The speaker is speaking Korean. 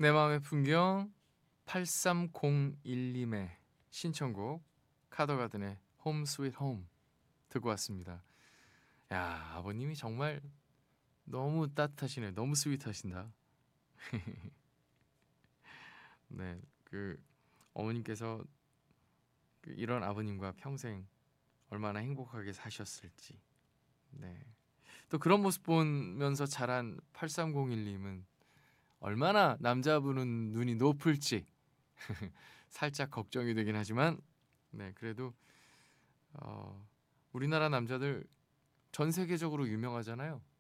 내 마음의 풍경 8301님의 신청곡 카더가든의 홈 스윗 홈 듣고 왔습니다. 야, 아버님이 정말 너무 따뜻하시네요. 너무 스윗하신다. 네, 그 어머님께서 이런 아버님과 평생 얼마나 행복하게 사셨을지. 네. 또 그런 모습 보면서 자란 8301님은 얼마나 남자분은 눈이 높을지 살짝 걱정이 되긴 하지만 네, 그래도 어, 우리나라 남자들 전 세계적으로 유명하잖아요.